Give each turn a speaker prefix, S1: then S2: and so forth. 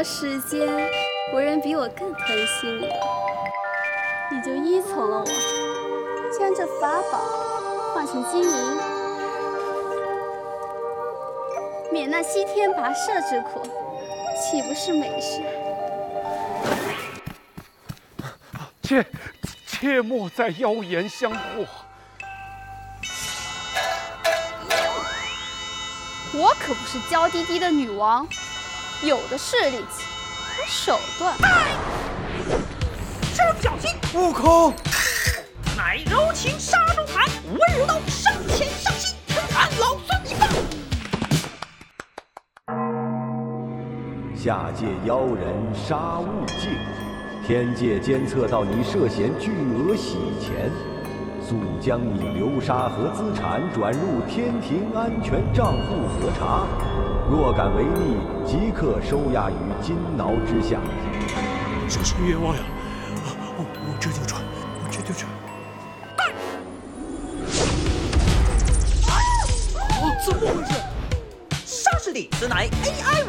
S1: 这时间，无人比我更疼惜你了。你就依从了我，将这法宝换成金银，免那西天跋涉之苦，岂不是美事？
S2: 切莫再妖言相惑。
S1: 我可不是娇滴滴的女王，有的是力气和手段。
S3: 吃小心！
S4: 悟空，
S3: 乃柔情杀猪盘，温柔刀伤天伤心，看老孙一棒！
S5: 下界妖人杀悟净，天界监测到你涉嫌巨额洗钱，速将你流沙和资产转入天庭安全账户核查，若敢违逆，即刻收押于金牢之下。
S4: 小生冤枉呀！我这就传，
S3: 怎么回事？沙师弟，此乃 AI